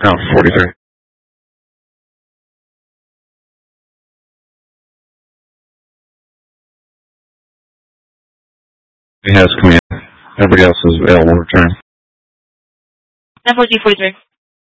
No, 43. He has command. Everybody else is available to return. 10-43.